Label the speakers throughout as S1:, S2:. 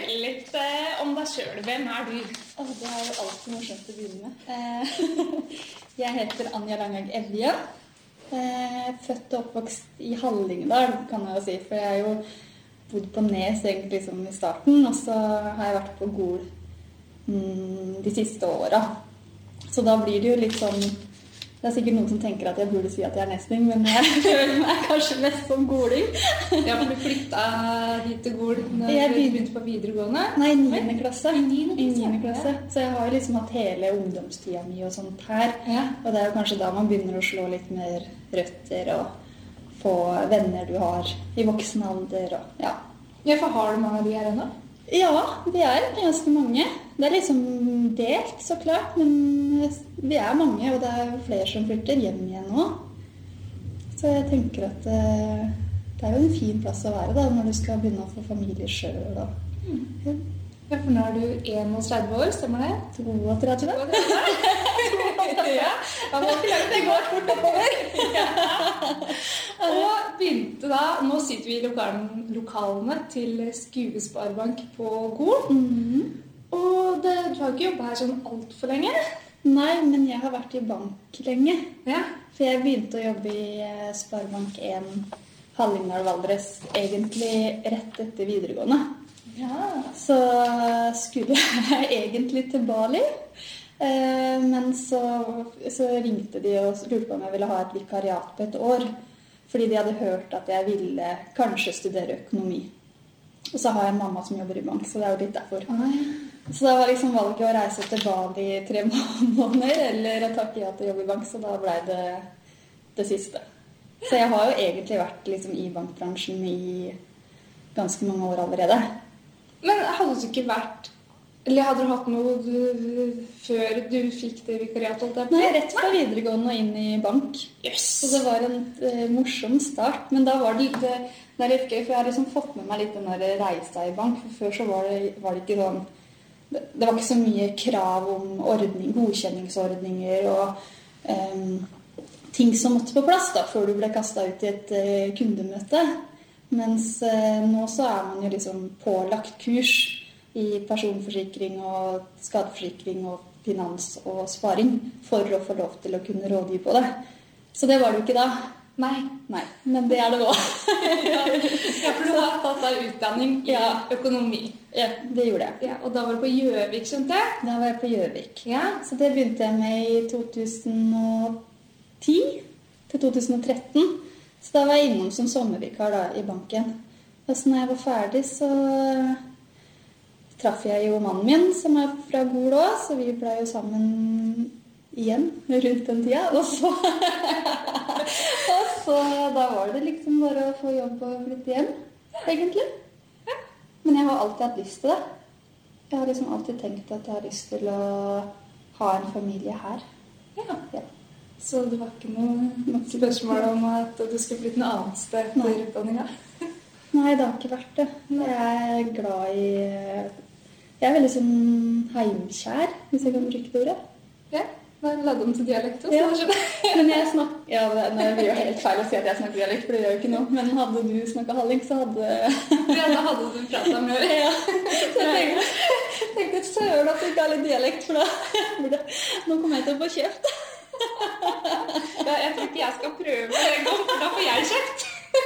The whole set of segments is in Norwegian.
S1: fortelle litt om deg selv. Hvem du?
S2: Det jo alltid morsomt å begynne med. Jeg heter Anja Langhaug Evje. Født og oppvokst i Hallingdal, kan jeg jo si. For jeg jo bodd på Nes egentlig liksom i starten, og så har jeg vært på Gol de siste årene. Så da blir det jo litt sånn. Det sikkert noen som tenker at jeg burde si at jeg nesning, men jeg føler meg kanskje mest som goling.
S1: Ja, for du flyttet hit til Gol når du begynte på videregående?
S2: Nei, 9. klasse.
S1: I 9.
S2: klasse. Så jeg har jo liksom hatt hele ungdomstida mi og sånt her.
S1: Ja.
S2: Og det jo kanskje da man begynner å slå litt mer røtter og få venner du har i voksen alder. Og, ja.
S1: Ja, for har du mange av de her ennå?
S2: Ja, vi ganske mange. Det liksom delt, så klart, men vi mange, og det jo flere som flytter hjem igjen nå. Så jeg tenker at det jo en fin plass å være da, når du skal begynne å få familie selv. Ja.
S1: Ja, for nå du 31 år, stemmer det?
S2: 32.
S1: Ja, det går fort oppover. Ja. Og begynte da, nå sitter vi i lokalene til Skue Sparebank på Gol. Og du har ikke jobbet her sånn alt for lenge?
S2: Nei, men jeg har vært i bank lenge.
S1: Ja.
S2: For jeg begynte å jobbe i Sparebank 1 Hallingdal Valdres egentlig rett etter videregående.
S1: Ja.
S2: Så skulle jeg egentlig til Bali, men så ringte de og lurte på om jeg ville ha et vikariat på et år, fordi de hadde hørt at jeg ville kanskje studere økonomi. Og så har jeg en mamma som jobber i bank, så det jo litt derfor. Så da var liksom valget å reise til Bali i 3 måneder, eller å takke ja til å jobbe i bank, så da ble det siste. Så jeg har jo egentlig vært liksom i bankbransjen i ganske mange år allerede.
S1: Men hadde du ikke vært, eller hadde du hatt noe før du fikk det vikariatet?
S2: Nei, rett fra videregående og inn i bank.
S1: Yes.
S2: Så det var en morsom start, men da var det litt gøy, for jeg har liksom fått med meg litt den der reisa i bank, for før så var det ikke sånn, det var ikke så mye krav om godkjenningsordninger og ting som måtte på plass da, før du ble kastet ut i et kundemøte. Mens nå så man jo liksom pålagt kurs i personforsikring og skadeforsikring og finans og sparing for å få lov til å kunne rådgi på det. Så det var det jo ikke da. Nei, men det det nå.
S1: Ja, for du har tatt deg utdanning i økonomi.
S2: Ja, det gjorde jeg.
S1: Ja, og da var du på Gjøvik, skjønte jeg?
S2: Da var jeg på Gjøvik.
S1: Ja.
S2: Så det begynte jeg med i 2010 til 2013. Så da var jeg innom som sommervikar da, i banken. Og så når jeg var ferdig, så traff jeg jo mannen min, som fra Gol også, så vi ble jo sammen igjen rundt den tida. Og så da var det liksom bare å få jobb og flytte hjem, egentlig. Men jeg har alltid hatt lyst til det. Jeg har liksom alltid tenkt at jeg har lyst til å ha en familie her. Ja.
S1: Så det var ikke noe spørsmål om at du skulle flytte noe annet sted for utdanningen?
S2: Nei, det har ikke vært det. Jeg glad i... Jeg veldig sånn heimkjær, hvis jeg kan bruke det ordet.
S1: Ja, da la du om til dialekt også.
S2: Ja, men jeg snakker... Ja, det blir jo helt feil å si at jeg snakker dialekt, for det gjør jo ikke noe. Men hadde du snakket halling, så hadde...
S1: Ja, da hadde du pratet med meg.
S2: Ja, så jeg tenkte søren at du ikke har litt dialekt, for da... Nå kommer jeg til å få kjeft.
S1: Ja, jeg tror ikke jeg skal prøve det en gang, for da får jeg kjeft.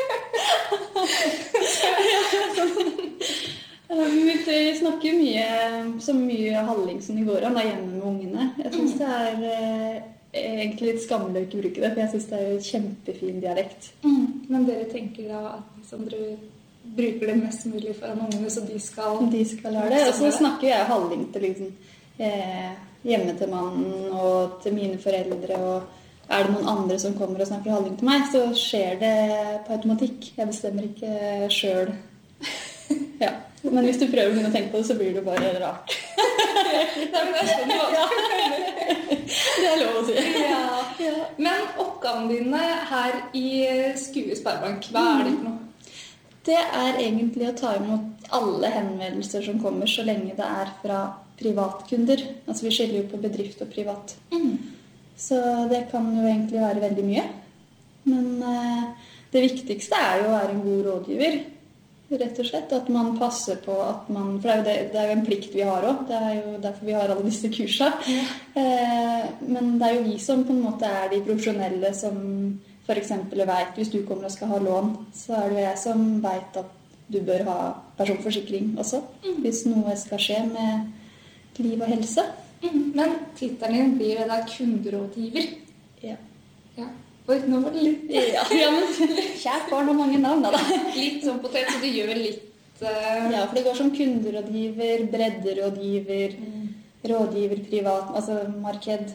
S2: Vi snakker så mye halling som i går, da, hjemme med ungene. Jeg synes det egentlig litt skammelig å ikke bruke det, for jeg synes det en kjempefin dialekt.
S1: Men dere tenker da at dere bruker det mest mulig foran ungene, så de skal
S2: lære det. Og så snakker jeg halling til liksom hjemme til mannen og til mine foreldre, og det noen andre som kommer og snakker halling til meg, så skjer det på automatikk. Jeg bestemmer ikke selv. Ja. Men hvis du prøver å begynne å tenke på det, så blir det bare rart.
S1: Nei, men det sånn
S2: ja. Det lov å si.
S1: Ja. Men oppgaven dine her i Skue Sparebank, hva det for noe?
S2: Det egentlig å ta imot alle henvendelser som kommer, så lenge det fra privatkunder. Altså vi skiller jo på bedrift og privat. Så det kan jo egentlig være veldig mye. Men det viktigste jo å være en god rådgiver. rett og slett. At man passer på at man... For det er jo en plikt vi har også. Det er jo derfor vi har alle disse kursene. Men det er jo vi som på en måte er de profesjonelle som for eksempel vet, hvis du kommer og skal ha lån, så er det jo jeg som vet at du bør ha personforsikring også, hvis noe skal skje med liv og helse.
S1: Men tittelen din blir det da kunderådgiver.
S2: Ja.
S1: Ja. Oi, nå var det litt...
S2: Ja, men kjært barn har mange navn, da.
S1: Litt sånn potet, så du gjør litt...
S2: Ja, for det går som kunderådgiver, bredderådgiver, rådgiver, privat, altså marked.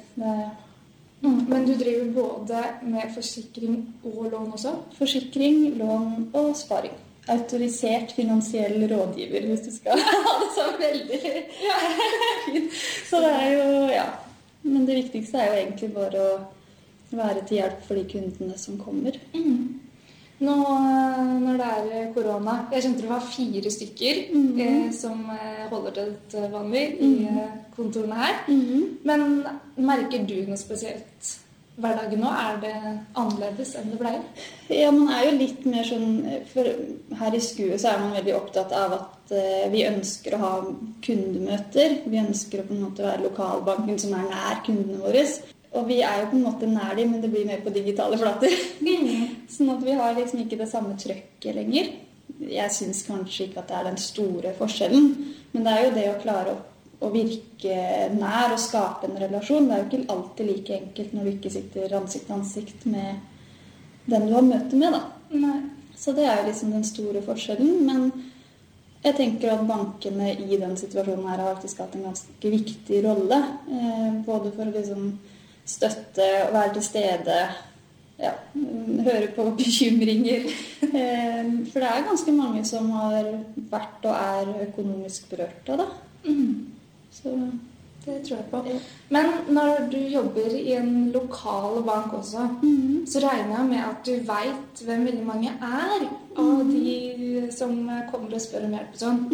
S1: Men du driver både med forsikring og lån også?
S2: Forsikring, lån og sparing. Autorisert finansiell rådgiver, hvis du skal ha det så veldig fint. Så det er jo, ja. Men det viktigste er jo egentlig bare å være til hjelp for de kundene som kommer.
S1: Nå, når det er korona, jeg skjønte det var 4 stykker som holder til det vanlig i kontorene her. Men merker du noe spesielt hverdagen nå? Er det annerledes enn det pleier?
S2: Ja, man er jo litt mer sånn, for her i SKUE så er man veldig opptatt av at vi ønsker å ha kundemøter. Vi ønsker å på en måte være lokalbanken som er nær kundene våre. Og vi er jo på en måte nær dem, men det blir mer på digitale flater. Sånn at vi har liksom ikke det samme trøkket lenger. Jeg synes kanskje ikke at det er den store forskjellen, men det er jo det å klare å virke nær og skape en relasjon. Det er jo ikke alltid like enkelt når du ikke sitter ansikt til ansikt med den du har møte med, da.
S1: Nei.
S2: Så det er jo liksom den store forskjellen, men jeg tenker at bankene i den situasjonen her har faktisk hatt en ganske viktig rolle, både for å liksom støtte og være til stede, ja, høre på bekymringer. For det er ganske mange som har vært og er økonomisk berørt av det. Så
S1: det tror jeg på. Men når du jobber i en lokal bank også, så regner jeg med at du vet hvem veldig mange er av de som kommer og spør om hjelp og sånn.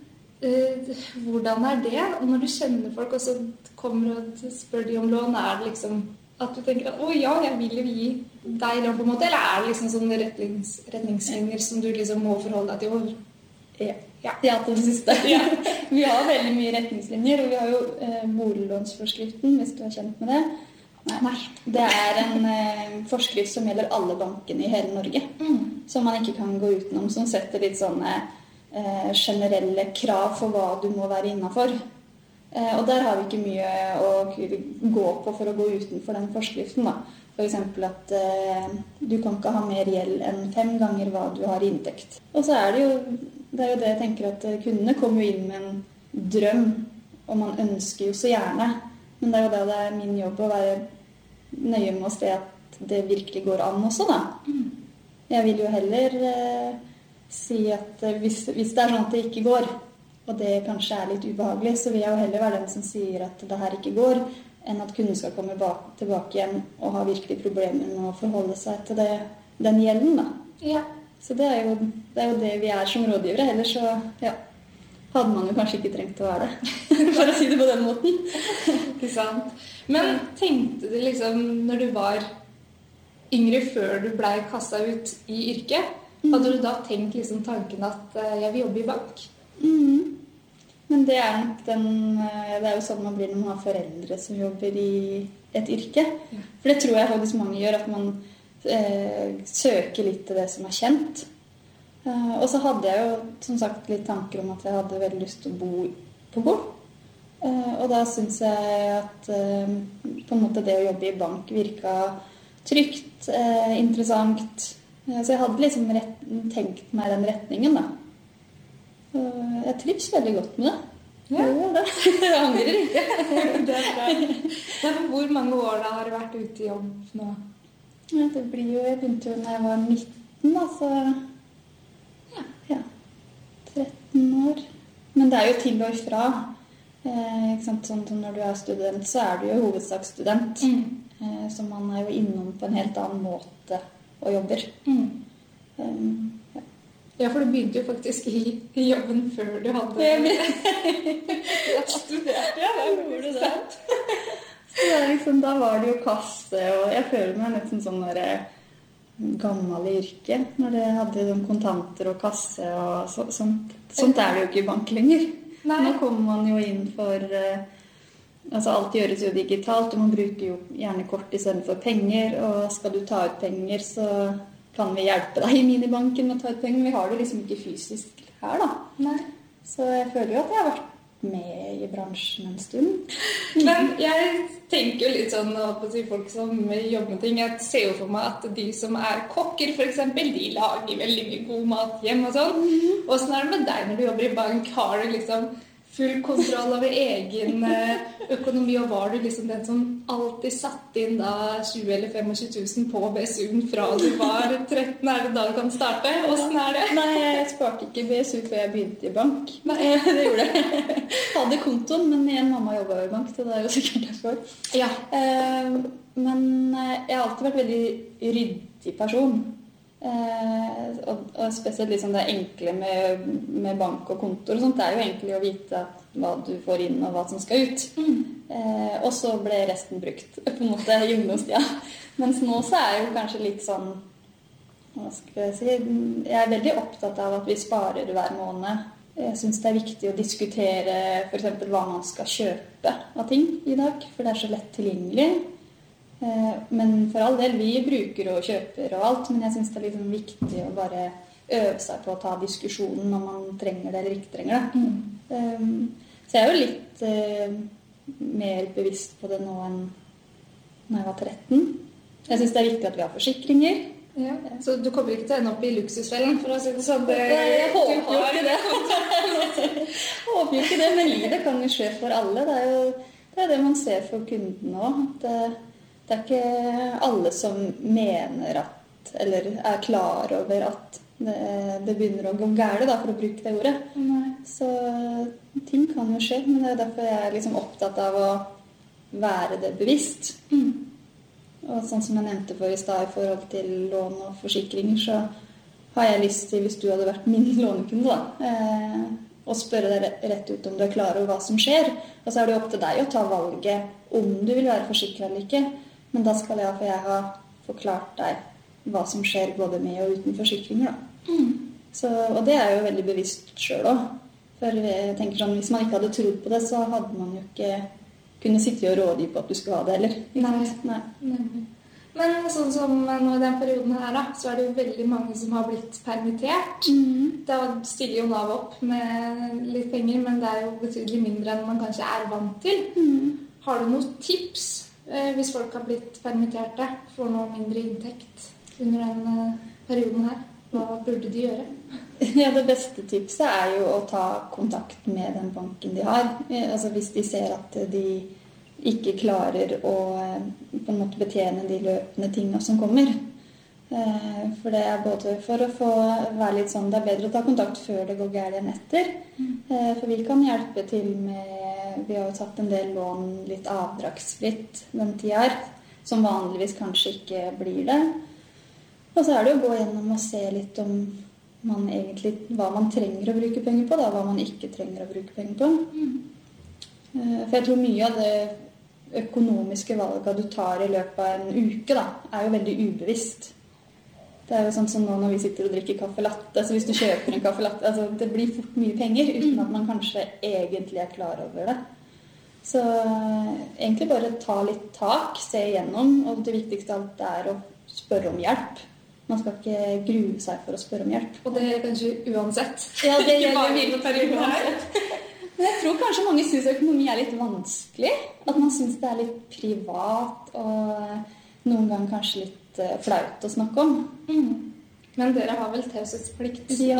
S1: Hvordan er det? Og når du kjenner folk og så kommer og spør de om lån, er det liksom at du tenker at ja, jeg vil jo gi deg lån på en måte, eller er det liksom sånne retningslinjer som du liksom må forholde deg til?
S2: Ja, til det siste. Ja. Vi har veldig mye retningslinjer, og vi har jo boliglånsforskriften, hvis du er kjent med det. Nei. Det er en forskrift som gjelder alle bankene i hele Norge, som man ikke kan gå utenom, som setter litt sånne generelle krav for hva du må være innenfor. Og der har vi ikke mye å gå på for å gå utenfor den forskriften, da. For eksempel at du kan ikke ha mer gjeld enn 5 ganger hva du har i inntekt. Og så er det jo det jeg tenker at kundene kommer jo inn med en drøm, og man ønsker jo så gjerne. Men det er jo det er min jobb å være nøye med å se at det virkelig går an også, da. Jeg vil jo heller si at hvis det er sånn at det ikke går, og det kanskje er litt ubehagelig, så vil jeg jo heller være den som sier at det her ikke går, enn at kunden skal komme tilbake igjen og ha virkelig problemer med å forholde seg til den gjelden, da.
S1: Ja.
S2: Så det er jo det vi er som rådgivere. Ellers så hadde man jo kanskje ikke trengt å være det, for å si det på den måten.
S1: Ikke sant. Men tenkte du liksom, når du var yngre før du ble kastet ut i yrket, hadde du da tenkt liksom tanken at jeg vil jobbe i bank?
S2: Men det er nok det er jo sånn man blir når man har foreldre som jobber i et yrke. For det tror jeg faktisk mange gjør, at man søker litt til det som er kjent. Og så hadde jeg jo som sagt litt tanker om at jeg hadde veldig lyst til å bo på gård. Og da synes jeg at på en måte det å jobbe i bank virket trygt, interessant. Så jeg hadde liksom tenkt meg den retningen, da. Jeg trives veldig godt med det.
S1: Ja.
S2: Jeg angrer ikke.
S1: Det er bra. Hvor mange år da har du vært ute i jobb nå?
S2: Det blir jo, jeg begynte jo når jeg var 19, da, så ja, 13 år. Men det er jo til og ifra. Ikke sant? Sånn når du er student, så er du jo hovedsaksstudent. Så man er jo innom på en helt annen måte og jobber.
S1: Ja, for du begynte jo faktisk i jobben før du hadde studert. Ja, det gjorde det.
S2: Så det liksom, da var det jo kasse, og jeg føler meg nesten sånn gammel i yrket, når det hadde sånn kontanter og kasse og sånt. Sånt er det jo ikke i bank lenger.
S1: Nei.
S2: Nå kommer man jo inn for altså alt gjøres jo digitalt, og man bruker jo gjerne kort i stedet for penger, og skal du ta ut penger, så kan vi hjelpe deg i minibanken med å ta ut penger. Vi har det liksom ikke fysisk her, da.
S1: Nei.
S2: Så jeg føler jo at jeg har vært med i bransjen en stund.
S1: Men jeg tenker jo litt sånn på folk som jobber med ting. Jeg ser jo for meg at de som er kokker, for eksempel, de lager veldig mye god mat hjemme og sånn. Hvordan er det med deg når du jobber i bank? Har du liksom full kontroll over egen økonomi, og var du liksom den som alltid satt inn da 20 eller 25 000 på BSU-en fra du var 13? Er det da du kan starte? Hvordan er det?
S2: Nei, jeg sparte ikke BSU før jeg begynte i bank. Nei, det gjorde jeg. Hadde kontoen, men igjen, mamma jobbet i bank, så det er jo sikkert derfor.
S1: Ja.
S2: Men jeg har alltid vært veldig ryddig person. Og spesielt liksom det enkle med bank og kontor og sånt, det er jo egentlig å vite hva du får inn og hva som skal ut. Og så ble resten brukt på en måte gymnastia. Mens nå så er jeg jo kanskje litt sånn, hva skal jeg si, jeg er veldig opptatt av at vi sparer hver måned. Jeg synes det er viktig å diskutere for eksempel hva man skal kjøpe av ting i dag, for det er så lett tilgjengelig. Men for all del, vi bruker og kjøper og alt, men jeg synes det er liksom viktig å bare øve seg på å ta diskusjonen når man trenger det eller ikke trenger det. Så jeg er jo litt mer bevisst på det nå enn når jeg var 13. Jeg synes det er viktig at vi har forsikringer.
S1: Ja. Så du kommer ikke til å ende opp i luksusfellen, for å si det sånn?
S2: Jeg håper jo ikke det. Håper jo ikke det, men livet kan jo skje for alle. Det er det man ser for kunden nå. Det er ikke alle som mener at, eller er klar over at det begynner å gå gærent, da, for å bruke det ordet.
S1: Nei.
S2: Så ting kan jo skje, men det er derfor jeg er liksom opptatt av å være det bevisst. Og sånn som jeg nevnte for i stad i forhold til lån og forsikringer, så har jeg lyst til, hvis du hadde vært min lånekunde, da, å spørre deg rett ut om du er klar over hva som skjer. Og så er det opp til deg å ta valget om du vil være forsikret eller ikke. Men da skal jeg ha forklart deg hva som skjer både med og uten forsikringer. Så, og det er jo veldig bevisst selv også. For jeg tenker sånn, hvis man ikke hadde trodd på det, så hadde man jo ikke kunnet sitte og rådgi på at du skulle ha det heller.
S1: Nei. Men sånn som nå i den perioden her, da, så er det jo veldig mange som har blitt permittert. Da stiller jo Nav opp med litt penger, men det er jo betydelig mindre enn man kanskje er vant til. Har du noen tips hvis folk har blitt permitterte, får noe mindre inntekt under den perioden her? Hva burde de gjøre?
S2: Ja, det beste tipset er jo å ta kontakt med den banken de har. Altså hvis de ser at de ikke klarer å på en måte betjene de løpende tingene som kommer. For det er både for å få være litt sånn, det er bedre å ta kontakt før det går gærent enn etter. For vi kan hjelpe til med, vi har jo tatt en del lån litt avdragsfritt den tida her, som vanligvis kanskje ikke blir det. Og så er det å gå gjennom og se litt om man egentlig, hva man trenger å bruke penger på, da, hva man ikke trenger å bruke penger på. For jeg tror mye av det økonomiske valget du tar i løpet av en uke, da, er jo veldig ubevisst. Det er jo sånn som nå når vi sitter og drikker kaffe latte, så hvis du kjøper en kaffe latte, altså det blir fort mye penger uten at man kanskje egentlig er klar over det. Så egentlig bare ta litt tak, se igjennom, og det viktigste av alt er å spørre om hjelp. Man skal ikke grue seg for å spørre om hjelp.
S1: Og det er kanskje uansett.
S2: Ja, det
S1: Ikke bare
S2: gjelder
S1: perioden her.
S2: Men jeg tror kanskje mange synes økonomi er litt vanskelig. At man synes det er litt privat, og noen ganger kanskje litt flaut å snakke om.
S1: Men dere har vel taushetsplikt?
S2: De har